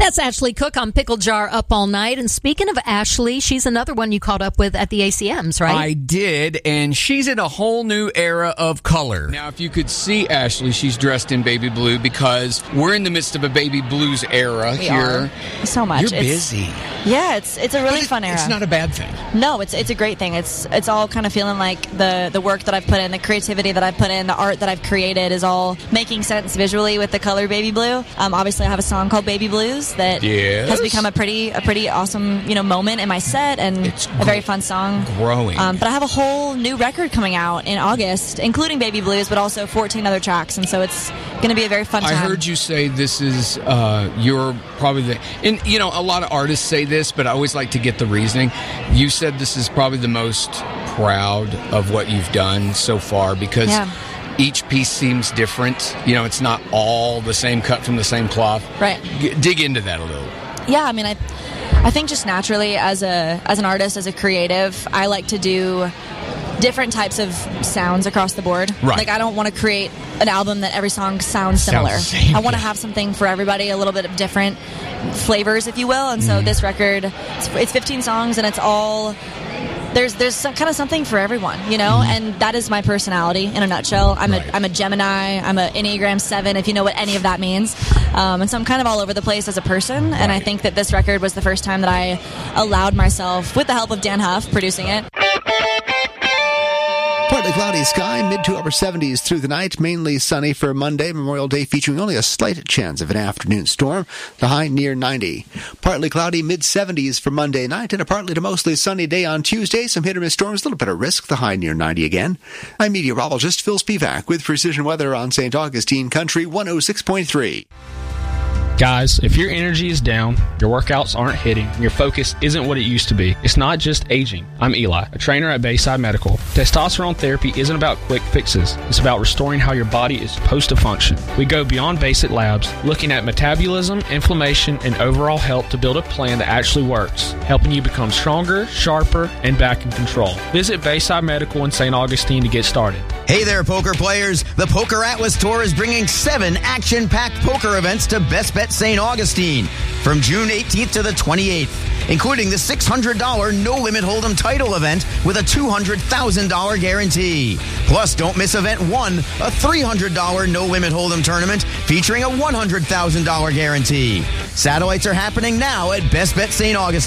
That's Ashley Cook on Pickle Jar Up All Night. And speaking of Ashley, she's another one you caught up with at the ACMs, right? I did, and she's in a whole new era of color. Now, if you could see Ashley, she's dressed in baby blue because we're in the midst of a baby blues era here. So much. You're busy. Yeah, it's a really fun era. It's not a bad thing. No, it's a great thing. It's all kind of feeling like the work that I've put in, the creativity that I've put in, the art that I've created is all making sense visually with the color baby blue. Obviously, I have a song called Baby Blues that has become a pretty awesome moment in my set, and it's a very fun song. Growing. But I have a whole new record coming out in August, including Baby Blues, but also 14 other tracks, and so it's going to be a very fun time. I heard you say this is you're probably the, and a lot of artists say this, but I always like to get the reasoning. You said this is probably the most proud of what you've done so far because each piece seems different. It's not all the same cut from the same cloth. Right. Dig into that a little. Yeah, I mean, I think just naturally as an artist, as a creative, I like to do different types of sounds across the board. Right. Like, I don't want to create an album that every song sounds similar. I want to have something for everybody, a little bit of different flavors, if you will. And so this record, it's 15 songs, and it's all... There's some, kind of something for everyone, and that is my personality in a nutshell. I'm a Gemini. I'm an Enneagram 7, if you know what any of that means. And so I'm kind of all over the place as a person, and I think that this record was the first time that I allowed myself, with the help of Dan Huff producing it. Partly cloudy sky, mid to upper 70s through the night. Mainly sunny for Monday, Memorial Day, featuring only a slight chance of an afternoon storm. The high near 90. Partly cloudy, mid 70s for Monday night, and a partly to mostly sunny day on Tuesday. Some hit or miss storms, a little bit of risk. The high near 90 again. I'm meteorologist Phil Spivak with Precision Weather on St. Augustine Country 106.3. Guys, if your energy is down, your workouts aren't hitting, and your focus isn't what it used to be, it's not just aging. I'm Eli, a trainer at Bayside Medical. Testosterone therapy isn't about quick fixes. It's about restoring how your body is supposed to function. We go beyond basic labs, looking at metabolism, inflammation, and overall health to build a plan that actually works, helping you become stronger, sharper, and back in control. Visit Bayside Medical in St. Augustine to get started. Hey there, poker players. The Poker Atlas Tour is bringing 7 action-packed poker events to Best Bet St. Augustine from June 18th to the 28th, including the $600 no-limit hold'em title event with a $200,000 guarantee. Plus, don't miss event 1, a $300 no-limit hold'em tournament featuring a $100,000 guarantee. Satellites are happening now at Best Bet St. Augustine.